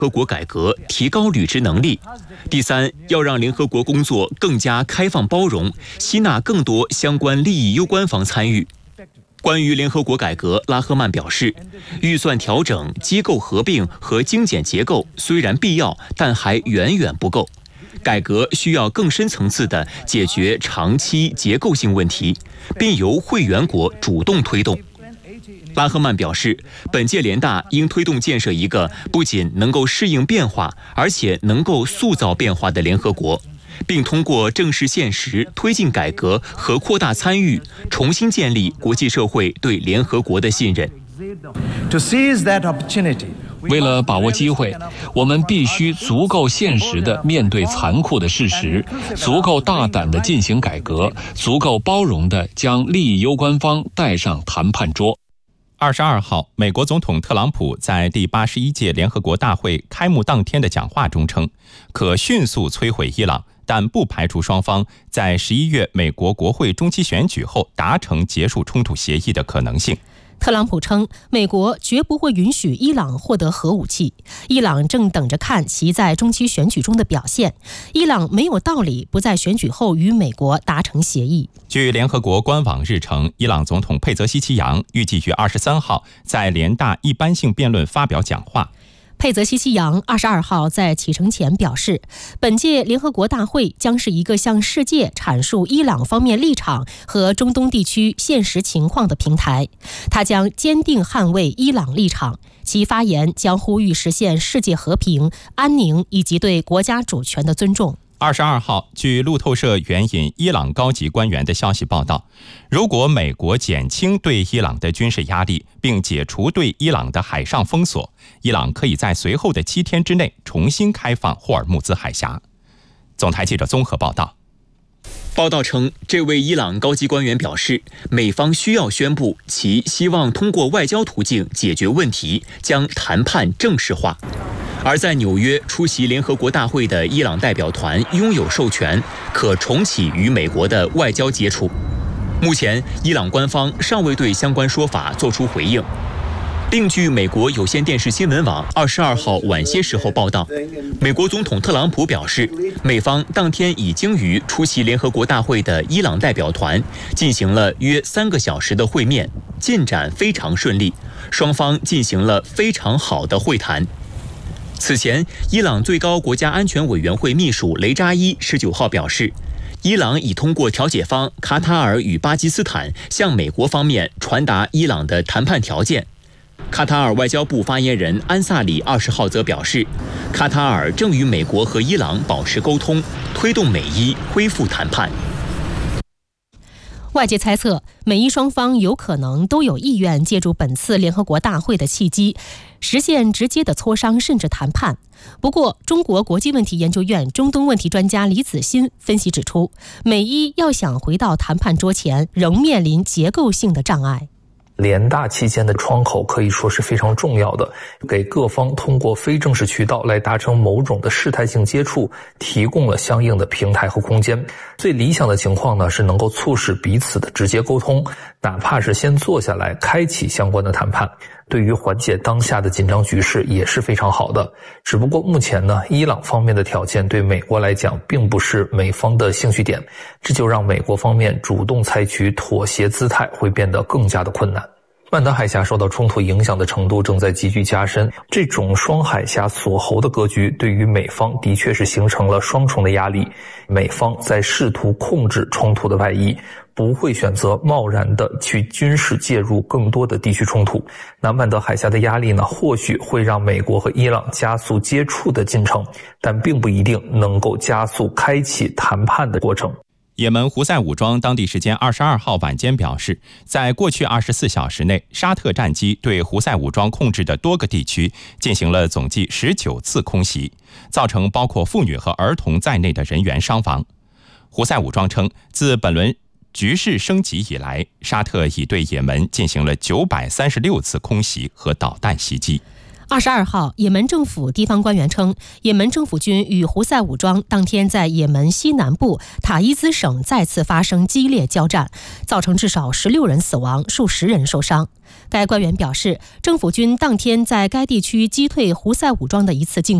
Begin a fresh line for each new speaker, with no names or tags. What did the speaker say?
合国改革，提高履职能力。第三，要让联合国工作更加开放包容，吸纳更多相关利益攸关方参与。关于联合国改革，拉赫曼表示，预算调整、机构合并和精简结构虽然必要，但还远远不够。改革需要更深层次地解决长期结构性问题，并由会员国主动推动。拉赫曼表示，本届联大应推动建设一个不仅能够适应变化，而且能够塑造变化的联合国，并通过正视现实、推进改革和扩大参与，重新建立国际社会对联合国的信任。
为了把握机会，我们必须足够现实地面对残酷的事实，足够大胆地进行改革，足够包容地将利益攸关方带上谈判桌。
22号，美国总统特朗普在第81届联合国大会开幕当天的讲话中称，可迅速摧毁伊朗，但不排除双方在11月美国国会中期选举后达成结束冲突协议的可能性。
特朗普称，美国绝不会允许伊朗获得核武器，伊朗正等着看其在中期选举中的表现，伊朗没有道理不在选举后与美国达成协议。
据联合国官网日程，伊朗总统佩泽希奇扬预计于23号在联大一般性辩论发表讲话。
佩泽希奇扬22号在启程前表示，本届联合国大会将是一个向世界阐述伊朗方面立场和中东地区现实情况的平台。他将坚定捍卫伊朗立场，其发言将呼吁实现世界和平、安宁以及对国家主权的尊重。
22号，据路透社援引伊朗高级官员的消息报道，如果美国减轻对伊朗的军事压力，并解除对伊朗的海上封锁，伊朗可以在随后的7天之内重新开放霍尔木兹海峡。总台记者综合报道。
报道称，这位伊朗高级官员表示，美方需要宣布其希望通过外交途径解决问题，将谈判正式化。而在纽约出席联合国大会的伊朗代表团拥有授权，可重启与美国的外交接触。目前，伊朗官方尚未对相关说法作出回应。另据美国有线电视新闻网22号晚些时候报道，美国总统特朗普表示，美方当天已经与出席联合国大会的伊朗代表团进行了约3个小时的会面，进展非常顺利，双方进行了非常好的会谈。此前，伊朗最高国家安全委员会秘书雷扎伊19号表示，伊朗已通过调解方卡塔尔与巴基斯坦向美国方面传达伊朗的谈判条件。卡塔尔外交部发言人安萨里20号则表示，卡塔尔正与美国和伊朗保持沟通，推动美伊恢复谈判。
外界猜测，美伊双方有可能都有意愿借助本次联合国大会的契机，实现直接的磋商甚至谈判。不过，中国国际问题研究院中东问题专家李子欣分析指出，美伊要想回到谈判桌前，仍面临结构性的障碍。
联大期间的窗口可以说是非常重要的，给各方通过非正式渠道来达成某种的试探性接触提供了相应的平台和空间。最理想的情况呢，是能够促使彼此的直接沟通，哪怕是先坐下来开启相关的谈判，对于缓解当下的紧张局势也是非常好的。只不过目前呢，伊朗方面的条件对美国来讲并不是美方的兴趣点，这就让美国方面主动采取妥协姿态会变得更加的困难。曼德海峡受到冲突影响的程度正在急剧加深，这种双海峡锁喉的格局对于美方的确是形成了双重的压力。美方在试图控制冲突的外溢，不会选择贸然的去军事介入更多的地区冲突。那曼德海峡的压力呢，或许会让美国和伊朗加速接触的进程，但并不一定能够加速开启谈判的过程。
也门胡塞武装当地时间22号晚间表示，在过去24小时内，沙特战机对胡塞武装控制的多个地区进行了总计19次空袭，造成包括妇女和儿童在内的人员伤亡。胡塞武装称，自本轮局势升级以来，沙特已对也门进行了936次空袭和导弹袭击。
22号，也门政府地方官员称，也门政府军与胡塞武装当天在也门西南部塔伊兹省再次发生激烈交战，造成至少16人死亡，数十人受伤。 该官员表示，政府军当天在该地区击退胡塞武装的一次进